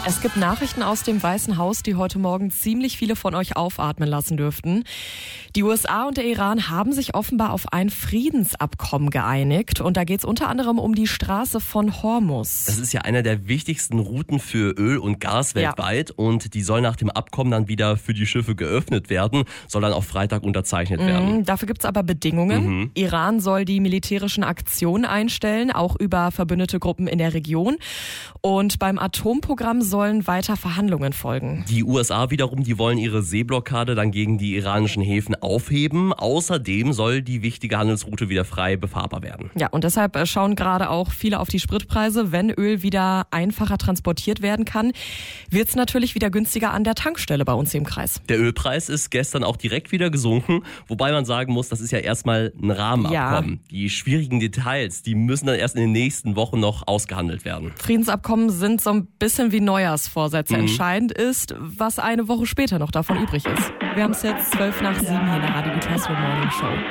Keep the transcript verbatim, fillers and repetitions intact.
Es gibt Nachrichten aus dem Weißen Haus, die heute Morgen ziemlich viele von euch aufatmen lassen dürften. Die U S A und der Iran haben sich offenbar auf ein Friedensabkommen geeinigt. Und da geht es unter anderem um die Straße von Hormuz. Das ist ja einer der wichtigsten Routen für Öl und Gas weltweit. Ja. Und die soll nach dem Abkommen dann wieder für die Schiffe geöffnet werden, soll dann auch Freitag unterzeichnet mhm, werden. Dafür gibt es aber Bedingungen. Mhm. Iran soll die militärischen Aktionen einstellen, auch über verbündete Gruppen in der Region. Und beim Atomprogramm sollen weiter Verhandlungen folgen. Die U S A wiederum, die wollen ihre Seeblockade dann gegen die iranischen Häfen aufheben. Außerdem soll die wichtige Handelsroute wieder frei befahrbar werden. Ja, und deshalb schauen gerade auch viele auf die Spritpreise. Wenn Öl wieder einfacher transportiert werden kann, wird es natürlich wieder günstiger an der Tankstelle bei uns hier im Kreis. Der Ölpreis ist gestern auch direkt wieder gesunken, wobei man sagen muss, das ist ja erstmal ein Rahmenabkommen. Ja. Die schwierigen Details, die müssen dann erst in den nächsten Wochen noch ausgehandelt werden. Friedensabkommen sind so ein bisschen wie Neujahrsvorsätze. Mhm. Entscheidend ist, was eine Woche später noch davon übrig ist. Wir haben es jetzt zwölf nach sieben hier in der Radio Gütersloh Morning Show.